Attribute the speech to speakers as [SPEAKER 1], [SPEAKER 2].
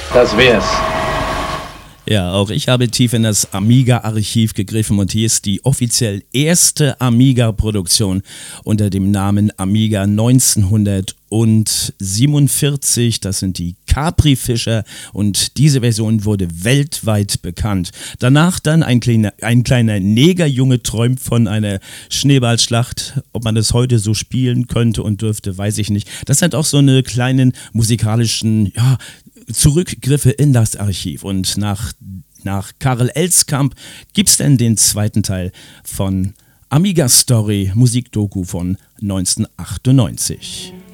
[SPEAKER 1] Das wär's.
[SPEAKER 2] Ja, auch ich habe tief in das Amiga-Archiv gegriffen und hier ist die offiziell erste Amiga-Produktion unter dem Namen Amiga 1947. Das sind die Capri-Fischer und diese Version wurde weltweit bekannt. Danach dann ein kleiner Negerjunge träumt von einer Schneeballschlacht. Ob man das heute so spielen könnte und dürfte, weiß ich nicht. Das sind auch so eine kleinen musikalischen, Zurückgriffe in das Archiv. Und nach Karel Elskamp gibt es dann den zweiten Teil von Amiga Story, Musikdoku von 1998.